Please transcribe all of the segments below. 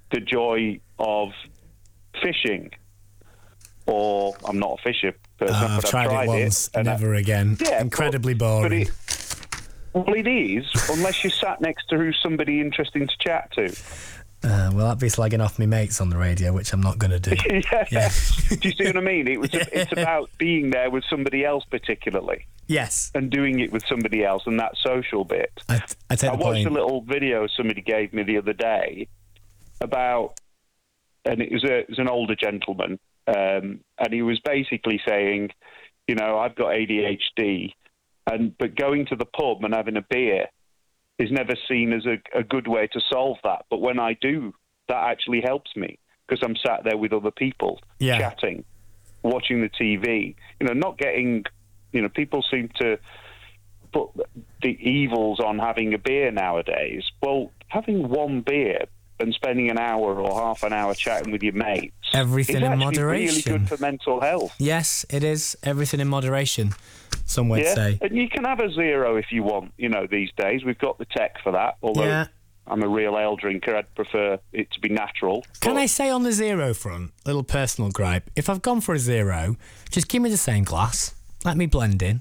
the joy of fishing. Or I'm not a fisher person, I've but tried it once, never again. Yeah, incredibly boring. It is, unless you're sat next to somebody interesting to chat to. Well, that'd be slagging off my mates on the radio, which I'm not going to do. Yeah. Do you see what I mean? It's about being there with somebody else particularly. Yes. And doing it with somebody else, and that social bit. I watched a little video somebody gave me the other day about, and it was an older gentleman, and he was basically saying, I've got ADHD, but going to the pub and having a beer is never seen as a good way to solve that. But when I do, that actually helps me because I'm sat there with other people, chatting, watching the TV, not getting, people seem to put the evils on having a beer nowadays. Well, having one beer and spending an hour or half an hour chatting with your mates, everything in moderation. Really good for mental health. Yes, it is. Everything in moderation, some would say. And you can have a zero if you want, these days. We've got the tech for that, although I'm a real ale drinker. I'd prefer it to be natural. Can I say on the zero front, little personal gripe, if I've gone for a zero, just give me the same glass. Let me blend in.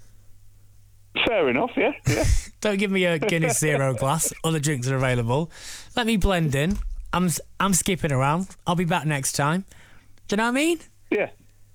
Fair enough, yeah. Don't give me a Guinness Zero glass. Other drinks are available. Let me blend in. I'm skipping around. I'll be back next time. Do you know what I mean? Yeah.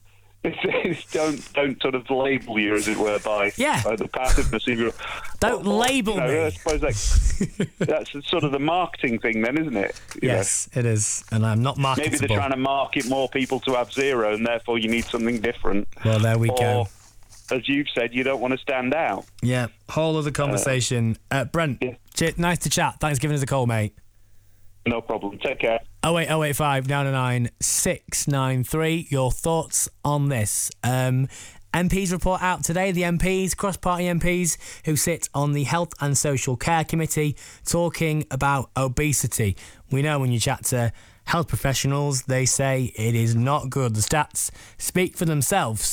Don't sort of label you, as it were, by the passiveness of your... Don't label me. I suppose that's sort of the marketing thing then, isn't it? Yes, it is. And I'm not marketable. Maybe they're trying to market more people to have zero, and therefore you need something different. Well, there we go. As you've said, you don't want to stand out. Yeah, whole other conversation. Brent, nice to chat. Thanks for giving us a call, mate. No problem. Take care. 08085 909 693. Your thoughts on this? MPs report out today. The MPs, cross-party MPs, who sit on the Health and Social Care Committee, talking about obesity. We know when you chat to health professionals, they say it is not good. The stats speak for themselves.